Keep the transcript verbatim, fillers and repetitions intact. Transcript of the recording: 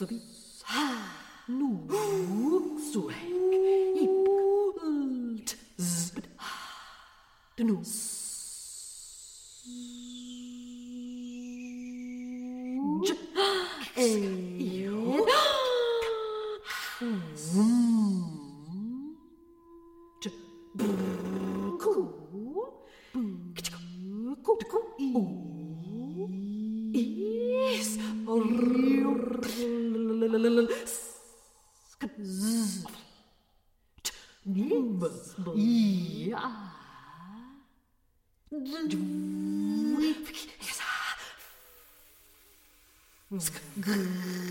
Nu, suek, ip, lt, zbd, nu, j, eo, vum, j, ku, ku, ku, u, is, riu, z, b, ja, d,